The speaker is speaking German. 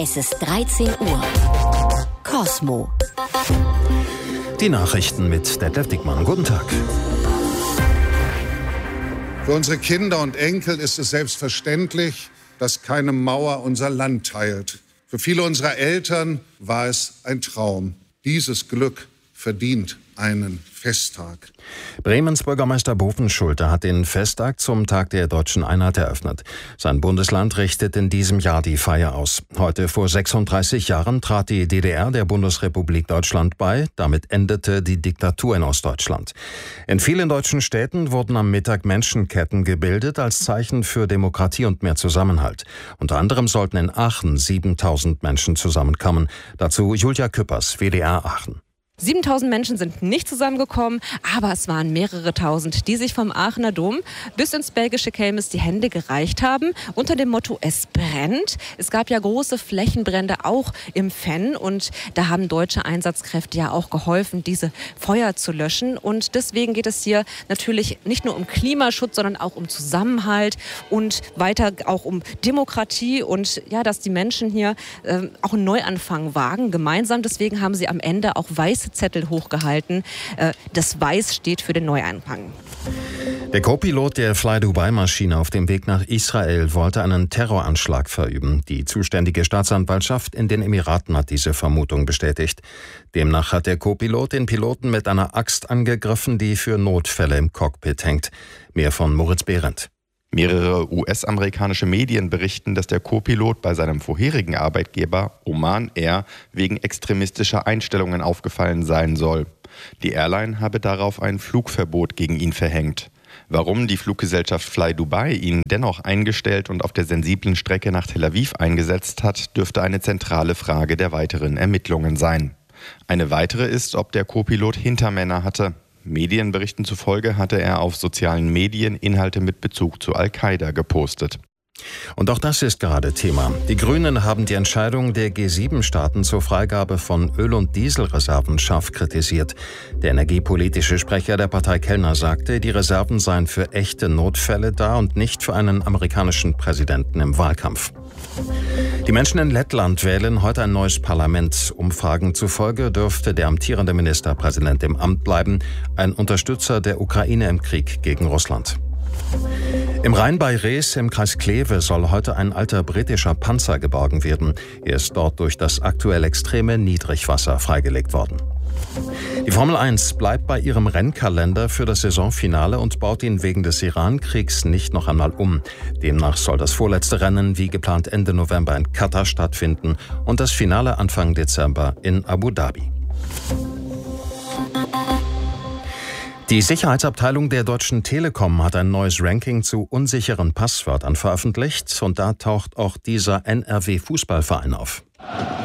Es ist 13 Uhr. Cosmo. Die Nachrichten mit Detlef Dickmann. Guten Tag. Für unsere Kinder und Enkel ist es selbstverständlich, dass keine Mauer unser Land teilt. Für viele unserer Eltern war es ein Traum. Dieses Glück verdient einen Festtag. Bremens Bürgermeister Bovenschulte hat den Festtag zum Tag der deutschen Einheit eröffnet. Sein Bundesland richtet in diesem Jahr die Feier aus. Heute vor 36 Jahren trat die DDR der Bundesrepublik Deutschland bei. Damit endete die Diktatur in Ostdeutschland. In vielen deutschen Städten wurden am Mittag Menschenketten gebildet als Zeichen für Demokratie und mehr Zusammenhalt. Unter anderem sollten in Aachen 7000 Menschen zusammenkommen. Dazu Julia Küppers, WDR Aachen. 7000 Menschen sind nicht zusammengekommen, aber es waren mehrere tausend, die sich vom Aachener Dom bis ins belgische Kelmis die Hände gereicht haben, unter dem Motto Es brennt. Es gab ja große Flächenbrände auch im Venn und da haben deutsche Einsatzkräfte ja auch geholfen, diese Feuer zu löschen. Und deswegen geht es hier natürlich nicht nur um Klimaschutz, sondern auch um Zusammenhalt und weiter auch um Demokratie und ja, dass die Menschen hier auch einen Neuanfang wagen, gemeinsam. Deswegen haben sie am Ende auch weiße Zettel hochgehalten. Das Weiß steht für den Neuanfang. Der Co-Pilot der Fly-Dubai-Maschine auf dem Weg nach Israel wollte einen Terroranschlag verüben. Die zuständige Staatsanwaltschaft in den Emiraten hat diese Vermutung bestätigt. Demnach hat der Co-Pilot den Piloten mit einer Axt angegriffen, die für Notfälle im Cockpit hängt. Mehr von Moritz Behrendt. Mehrere US-amerikanische Medien berichten, dass der Co-Pilot bei seinem vorherigen Arbeitgeber Oman Air wegen extremistischer Einstellungen aufgefallen sein soll. Die Airline habe darauf ein Flugverbot gegen ihn verhängt. Warum die Fluggesellschaft Fly Dubai ihn dennoch eingestellt und auf der sensiblen Strecke nach Tel Aviv eingesetzt hat, dürfte eine zentrale Frage der weiteren Ermittlungen sein. Eine weitere ist, ob der Co-Pilot Hintermänner hatte. Medienberichten zufolge hatte er auf sozialen Medien Inhalte mit Bezug zu Al-Qaida gepostet. Und auch das ist gerade Thema. Die Grünen haben die Entscheidung der G7-Staaten zur Freigabe von Öl- und Dieselreserven scharf kritisiert. Der energiepolitische Sprecher der Partei Kellner sagte, die Reserven seien für echte Notfälle da und nicht für einen amerikanischen Präsidenten im Wahlkampf. Die Menschen in Lettland wählen heute ein neues Parlament. Umfragen zufolge dürfte der amtierende Ministerpräsident im Amt bleiben, ein Unterstützer der Ukraine im Krieg gegen Russland. Im Rhein bei Rees im Kreis Kleve soll heute ein alter britischer Panzer geborgen werden. Er ist dort durch das aktuell extreme Niedrigwasser freigelegt worden. Die Formel 1 bleibt bei ihrem Rennkalender für das Saisonfinale und baut ihn wegen des Iran-Kriegs nicht noch einmal um. Demnach soll das vorletzte Rennen wie geplant Ende November in Katar stattfinden und das Finale Anfang Dezember in Abu Dhabi. Die Sicherheitsabteilung der Deutschen Telekom hat ein neues Ranking zu unsicheren Passwörtern veröffentlicht und da taucht auch dieser NRW-Fußballverein auf.